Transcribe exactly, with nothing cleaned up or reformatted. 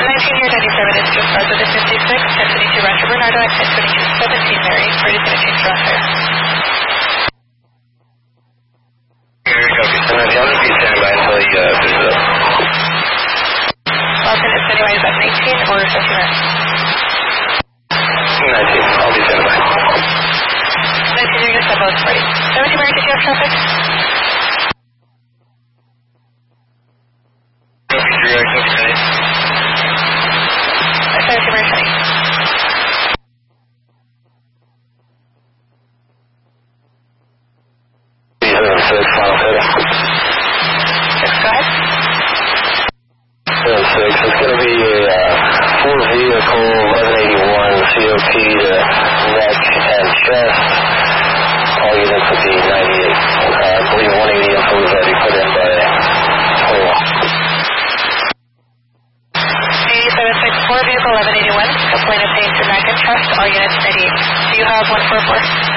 nineteen here, ninety-seven is just south of the fifty-six, ten twenty-two Rancho Bernardo at ten twenty-two seventeen Mary, we're just going to change route there. Here, copy. And then I'll just be standing by until you uh, finish it up. Boston is standing by, is that nineteen or seventeen? nineteen, I'll be standing by. nineteen, you're going to step out party. seventeen Mary, did you have traffic? eleven eighty-one, complaint obtained to Mac and Trust, all units ninety-eight. Do you have one four four?